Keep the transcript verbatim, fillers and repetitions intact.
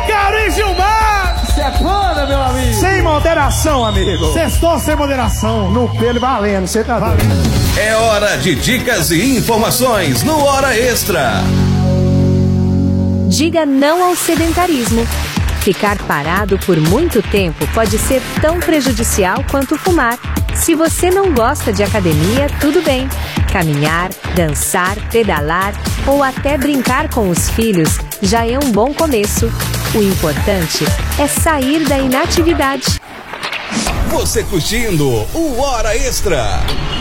Gary Gilmar! Sepana, meu amigo! Sem moderação, amigo! Sextou sem moderação! No pelo valendo, você tá valendo. É hora de dicas e informações no Hora Extra. Diga não ao sedentarismo. Ficar parado por muito tempo pode ser tão prejudicial quanto fumar. Se você não gosta de academia, tudo bem. Caminhar, dançar, pedalar ou até brincar com os filhos já é um bom começo. O importante é sair da inatividade. Você curtindo o Hora Extra.